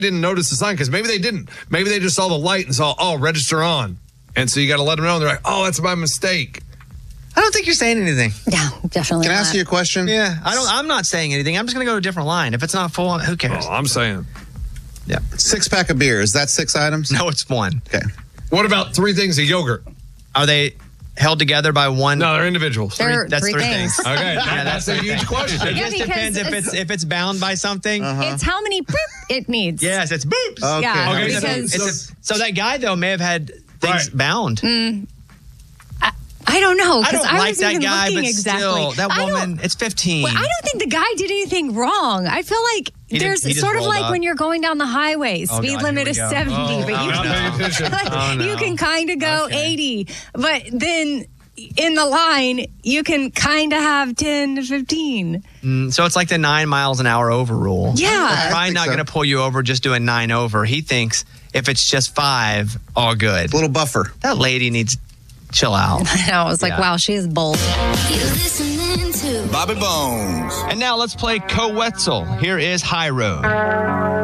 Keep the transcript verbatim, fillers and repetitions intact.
didn't notice the sign because maybe they didn't. Maybe they just saw the light and saw, oh, register on. And so you got to let them know. And they're like, oh, that's my mistake. I don't think you're saying anything. Yeah, definitely Can I not. ask you a question? Yeah, I don't. I'm not saying anything. I'm just going to go to a different line. If it's not full, who cares? Oh, I'm saying. Yeah. Six pack of beer. Is that six items? No, it's one. Okay. What about three things of yogurt? Are they held together by one? No, they're individuals. They're that's three three things. things. Okay, Yeah, that's a huge question. It Yeah, just because depends if it's- it's if it's bound by something. It's how many boop it needs. Yes, it's boops. Okay. Yeah, Okay, so- because It's a, so that guy though may have had things Right. bound. I don't know. I 'cause don't I like was that even guy, looking but exactly. still, that I don't- woman. It's fifteen. Well, I don't think the guy did anything wrong. I feel like He didn't- there's he just sort of rolled like up. when you're going down the highway, Oh, speed God, limit here is we go. seventy, Oh, but I'm you not paying can, attention. like, Oh, no. you can kind of go Okay. eighty. But then in the line, you can kind of have ten to fifteen. Mm, so it's like the nine miles an hour over rule. Yeah. I Probably think not so. going to pull you over just doing nine over. He thinks if it's just five, all good. A little buffer. That lady needs chill out. I know. I was like, Yeah. wow, she is bold. You're listening to Bobby Bones. And now let's play Co-Wetzel. Here is High Road.